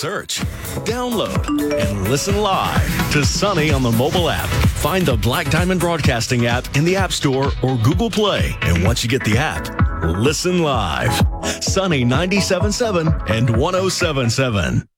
search, download, and listen live to Sunny on the mobile app. Find the Black Diamond Broadcasting app in the App Store or Google Play. And once you get the app, listen live. Sunny 97.7 and 107.7.